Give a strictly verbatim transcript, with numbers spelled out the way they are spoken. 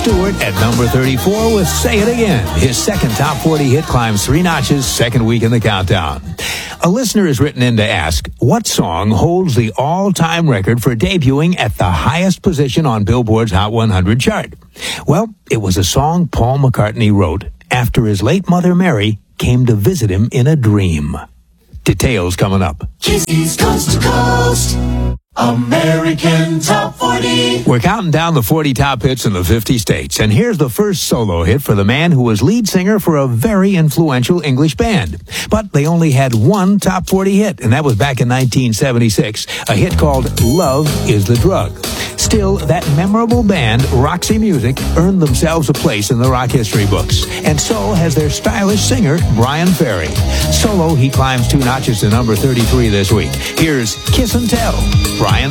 Stewart at number thirty-four with Say It Again. His second top forty hit climbs three notches, second week in the countdown. A listener has written in to ask, what song holds the all-time record for debuting at the highest position on Billboard's Hot one hundred chart? Well, it was a song Paul McCartney wrote after his late mother Mary came to visit him in a dream. Details coming up. Kiss East Coast to Coast, American Top forty. We're counting down the forty top hits in the fifty states, and here's the first solo hit for the man who was lead singer for a very influential English band. But they only had one top forty hit, and that was back in nineteen seventy-six, a hit called Love Is the Drug. Still, that memorable band, Roxy Music, earned themselves a place in the rock history books, and so has their stylish singer, Bryan Ferry. Solo, he climbs two notches to number thirty-three this week. Here's Kiss and Tell, Bryan